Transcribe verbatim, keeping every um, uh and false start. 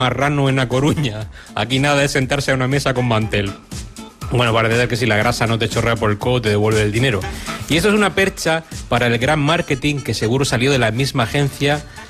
marrano en A Coruña. Aquí nada es sentarse a una mesa con mantel. Bueno, parece ser que si la grasa no te chorrea por el codo, te devuelve el dinero. Y esto es una percha para el gran marketing que seguro salió de la misma agencia